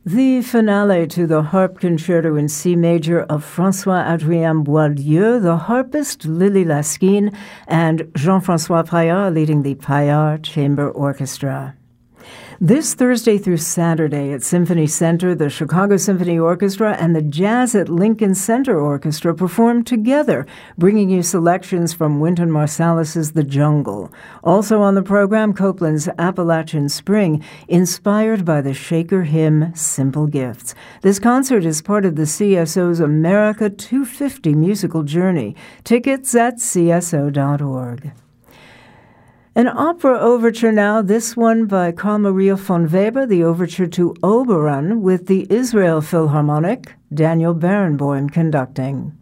The finale to the harp concerto in C major of François-Adrien Boieldieu, the harpist Lily Laskin, and Jean-François Paillard leading the Paillard Chamber Orchestra. This Thursday through Saturday at Symphony Center, the Chicago Symphony Orchestra and the Jazz at Lincoln Center Orchestra perform together, bringing you selections from Wynton Marsalis's The Jungle. Also on the program, Copland's Appalachian Spring, inspired by the Shaker hymn Simple Gifts. This concert is part of the CSO's America 250 musical journey. Tickets at cso.org. An opera overture now, this one by Carl Maria von Weber, the overture to Oberon, with the Israel Philharmonic, Daniel Barenboim conducting.